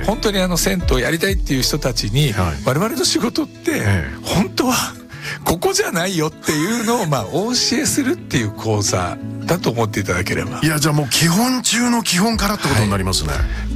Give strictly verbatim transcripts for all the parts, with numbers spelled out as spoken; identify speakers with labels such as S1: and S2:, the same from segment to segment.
S1: 本当にあの銭湯やりたいっていう人たちに、はい、我々の仕事って、ええ、本当はここじゃないよっていうのをまあお教えするっていう講座だと思っていただければ。
S2: いや、じゃあもう基本中の基本からってことになりますね。はい、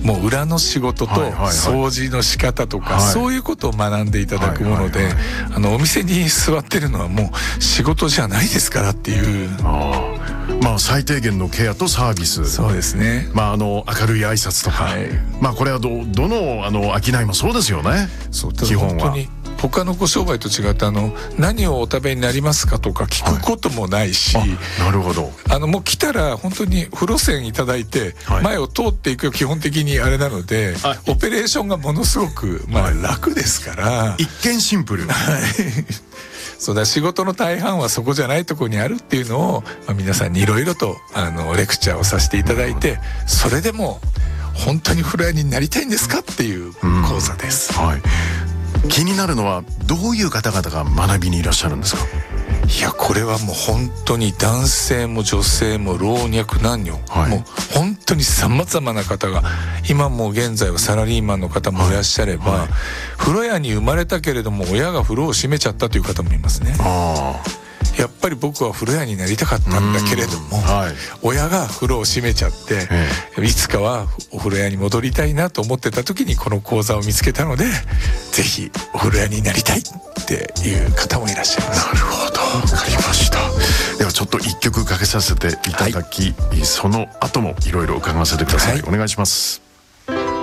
S1: もう裏の仕事と掃除の仕方とか、はい、そういうことを学んでいただくもので、はいはいはい、あのお店に座ってるのはもう仕事じゃないですからっていう。
S2: あまあ最低限のケアとサービス。
S1: そうですね。
S2: まああの明るい挨拶とか、はい、まあこれはどどのあの商いもそうですよね。
S1: そう基本は。本当に他のご商売と違ってあの何をお食べになりますかとか聞くこともないし、はい、
S2: なるほど。
S1: あのもう来たら本当に風呂線いただいて前を通っていく基本的にあれなので、はい、オペレーションがものすごくまあ楽ですから、はい、
S2: 一見シンプル。
S1: はいそうだ仕事の大半はそこじゃないところにあるっていうのを、まあ、皆さんにいろいろとあのレクチャーをさせていただいて、それでも本当に風呂屋になりたいんですかっていう講座です。
S2: はい気になるのはどういう方々が学びにいらっしゃるんですか？
S1: いやこれはもう本当に男性も女性も老若男女、はい、もう本当にさまざまな方が今も現在はサラリーマンの方もいらっしゃれば、はいはい、風呂屋に生まれたけれども親が風呂を閉めちゃったという方もいますね。あやっぱり僕は風呂屋になりたかったんだけれども、はい、親が風呂を閉めちゃって、いつかはお風呂屋に戻りたいなと思ってた時にこの講座を見つけたので、ぜひお風呂屋になりたいっていう方もいらっしゃいます。
S2: なるほど、わかりました。ではちょっと一曲かけさせていただき、はい、その後もいろいろ伺わせてください。はい、お願いします。